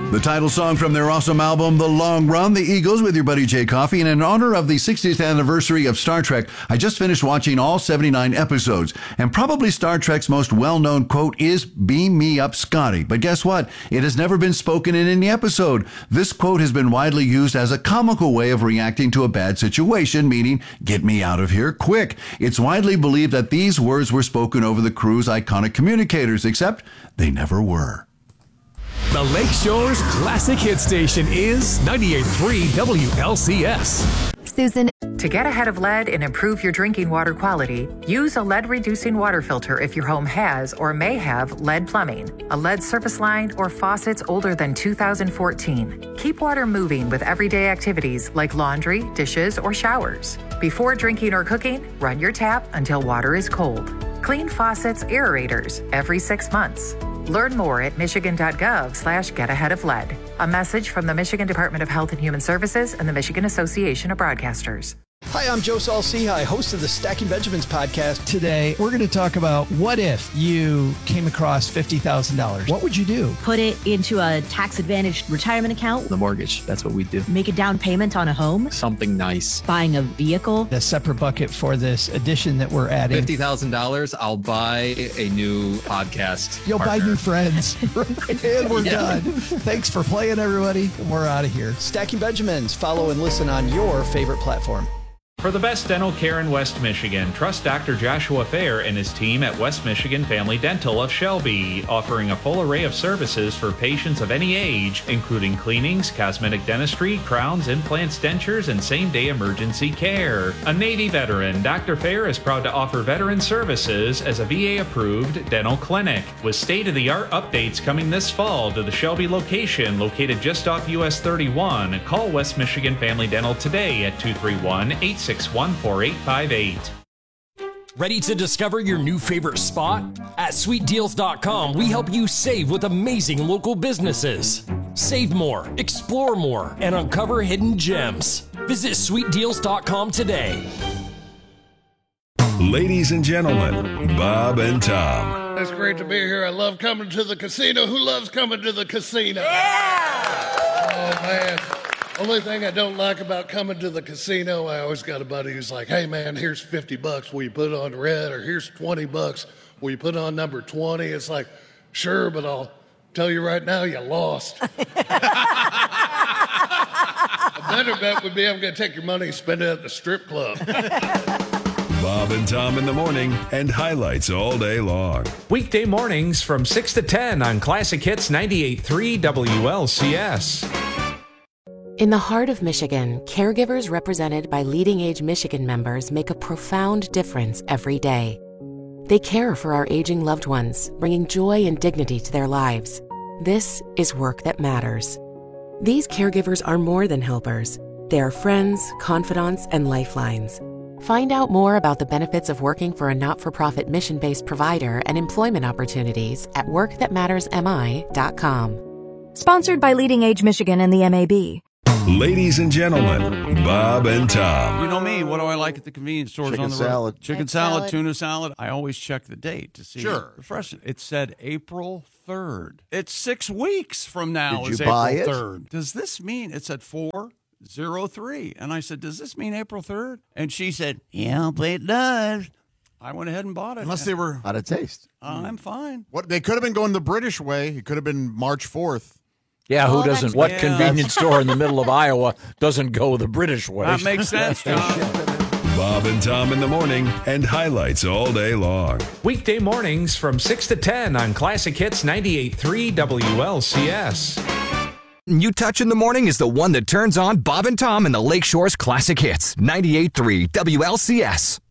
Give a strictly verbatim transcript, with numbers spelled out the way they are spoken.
The title song from their awesome album, The Long Run, The Eagles with your buddy Jay Coffey. And in honor of the sixtieth anniversary of Star Trek, I just finished watching all seventy-nine episodes. And probably Star Trek's most well-known quote is, "Beam me up, Scotty." But guess what? It has never been spoken in any episode. This quote has been widely used as a comical way of reacting to a bad situation, meaning, "Get me out of here quick." It's widely believed that these words were spoken over the crew's iconic communicators, except they never were. The Lakeshore's classic hit station is ninety-eight point three W L C S. Susan. To get ahead of lead and improve your drinking water quality, use a lead-reducing water filter if your home has or may have lead plumbing, a lead service line, or faucets older than two thousand fourteen. Keep water moving with everyday activities like laundry, dishes, or showers. Before drinking or cooking, run your tap until water is cold. Clean faucets, aerators every six months. Learn more at michigan.gov slash get ahead of lead. A message from the Michigan Department of Health and Human Services and the Michigan Association of Broadcasters. Hi, I'm Joe Saul-Sehy, host of the Stacking Benjamins podcast. Today, we're going to talk about what if you came across fifty thousand dollars. What would you do? Put it into a tax-advantaged retirement account. The mortgage, that's what we do. Make a down payment on a home. Something nice. Buying a vehicle. A separate bucket for this addition that we're adding. fifty thousand dollars, I'll buy a new podcast You'll partner. buy new friends. And we're Yeah. done. Thanks for playing, everybody. We're out of here. Stacking Benjamins. Follow and listen on your favorite platform. For the best dental care in West Michigan, trust Doctor Joshua Fair and his team at West Michigan Family Dental of Shelby, offering a full array of services for patients of any age, including cleanings, cosmetic dentistry, crowns, implants, dentures, and same-day emergency care. A Navy veteran, Doctor Fair is proud to offer veteran services as a V A-approved dental clinic, with state-of-the-art updates coming this fall to the Shelby location located just off U S thirty-one. Call West Michigan Family Dental today at two three one, eight six one, four eight five eight. Ready to discover your new favorite spot? At sweet deals dot com, we help you save with amazing local businesses. Save more, explore more, and uncover hidden gems. Visit sweet deals dot com today. Ladies and gentlemen, Bob and Tom. It's great to be here. I love coming to the casino. Who loves coming to the casino? Yeah! Oh, man. Only thing I don't like about coming to the casino, I always got a buddy who's like, "Hey, man, here's fifty bucks. Will you put it on red? Or here's twenty bucks. Will you put it on number twenty? It's like, "Sure, but I'll tell you right now, you lost." A better bet would be I'm going to take your money and spend it at the strip club. Bob and Tom in the morning and highlights all day long. Weekday mornings from six to ten on Classic Hits ninety-eight point three W L C S. In the heart of Michigan, caregivers represented by Leading Age Michigan members make a profound difference every day. They care for our aging loved ones, bringing joy and dignity to their lives. This is work that matters. These caregivers are more than helpers. They are friends, confidants, and lifelines. Find out more about the benefits of working for a not-for-profit mission-based provider and employment opportunities at work that matters M I dot com. Sponsored by Leading Age Michigan and the M A B. Ladies and gentlemen, Bob and Tom. You know me. What do I like at the convenience stores Chicken on the salad. road? Chicken Egg salad, salad. tuna salad. I always check the date to see Sure. the freshness. It said April third. It's six weeks from now. Did It's you buy April it? third. Does this mean it said four zero three? And I said, does this mean April third? And she said, yeah, but it does. I went ahead and bought it. Unless they were How'd it taste? Uh, I'm fine. What they could have been going the British way. It could have been March fourth. Yeah, who Oh, doesn't? that's- What yeah. convenience store in the middle of Iowa doesn't go the British way? That makes sense, John. Bob and Tom in the morning and highlights all day long. Weekday mornings from six to ten on Classic Hits ninety-eight point three W L C S. You Touch in the Morning is the one that turns on Bob and Tom in the Lakeshore's Classic Hits ninety-eight point three W L C S.